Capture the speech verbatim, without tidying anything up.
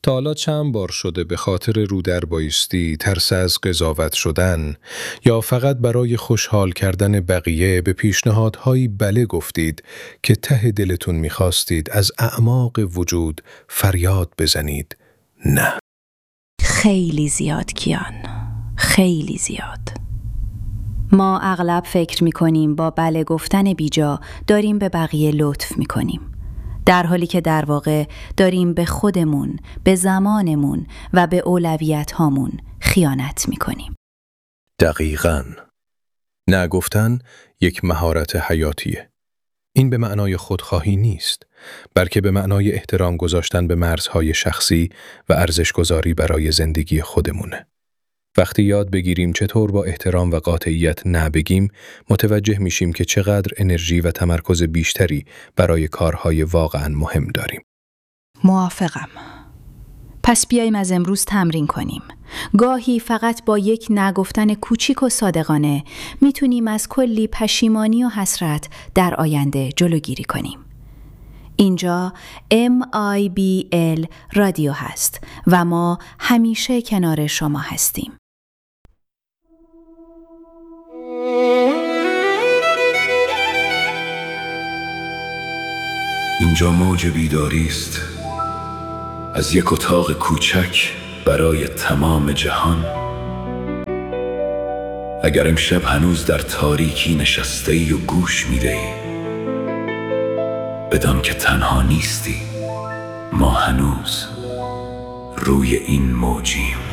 تا حالا چند بار شده به خاطر رو در بایستی، ترس از قضاوت شدن یا فقط برای خوشحال کردن بقیه به پیشنهادهایی بله گفتید که ته دلتون میخواستید از اعماق وجود فریاد بزنید نه؟ خیلی زیاد کیان، خیلی زیاد. ما اغلب فکر میکنیم با بله گفتن بیجا داریم به بقیه لطف میکنیم، در حالی که در واقع داریم به خودمون، به زمانمون و به اولویت هامون خیانت میکنیم. دقیقاً. نه گفتن یک مهارت حیاتیه. این به معنای خودخواهی نیست، بلکه به معنای احترام گذاشتن به مرزهای شخصی و ارزش‌گذاری برای زندگی خودمونه. وقتی یاد بگیریم چطور با احترام و قاطعیت نه بگیم، متوجه میشیم که چقدر انرژی و تمرکز بیشتری برای کارهای واقعاً مهم داریم. موافقم. پس بیاییم از امروز تمرین کنیم. گاهی فقط با یک نگفتن کوچیک و صادقانه میتونیم از کلی پشیمانی و حسرت در آینده جلوگیری کنیم. اینجا ام آی بی ال رادیو هست و ما همیشه کنار شما هستیم. اینجا موج بیداری است، از یک اتاق کوچک برای تمام جهان. اگر امشب هنوز در تاریکی نشسته ای و گوش میدهی، بدان که تنها نیستی. ما هنوز روی این موجیم.